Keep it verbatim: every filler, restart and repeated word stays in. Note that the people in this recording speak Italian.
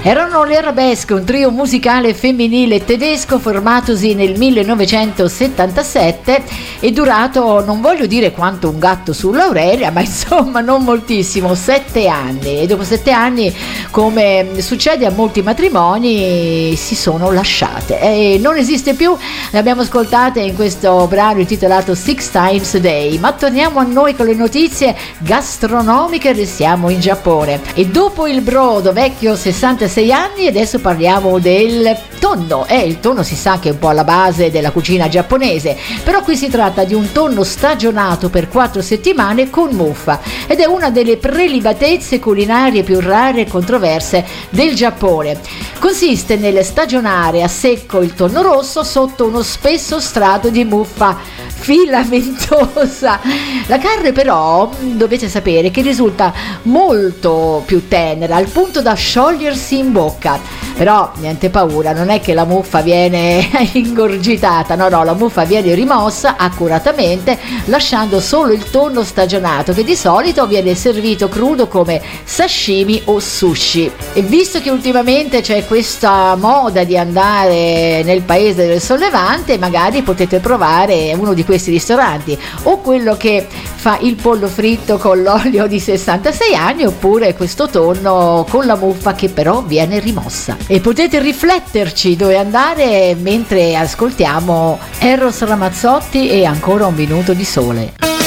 Erano le Arabesque, un trio musicale femminile tedesco formatosi nel millenovecentosettantasette e durato, non voglio dire quanto un gatto sull'Aurelia, ma insomma non moltissimo, sette anni. E dopo sette anni, come succede a molti matrimoni, si sono lasciate e non esiste più. Le abbiamo ascoltate in questo brano intitolato Six Times a Day, ma torniamo a noi con le notizie gastronomiche. Restiamo in Giappone e dopo il brodo vecchio sessantasei anni adesso parliamo del tonno. Eh, il tonno si sa che è un po' alla base della cucina giapponese, però qui si tratta di un tonno stagionato per quattro settimane con muffa ed è una delle prelibatezze culinarie più rare e controverse del Giappone. Consiste nel stagionare a secco il tonno rosso sotto uno spesso strato di muffa filamentosa. La carne però dovete sapere che risulta molto più tenera al punto da sciogliersi in bocca, però niente paura, non è che la muffa viene ingorgitata, no no, la muffa viene rimossa accuratamente lasciando solo il tonno stagionato, che di solito viene servito crudo come sashimi o sushi. E visto che ultimamente c'è questa moda di andare nel paese del sollevante, magari potete provare uno di questi ristoranti, o quello che fa il pollo fritto con l'olio di sessantasei anni, oppure questo tonno con la muffa che però viene rimossa. E potete rifletterci dove andare mentre ascoltiamo Eros Ramazzotti e Ancora un minuto di sole.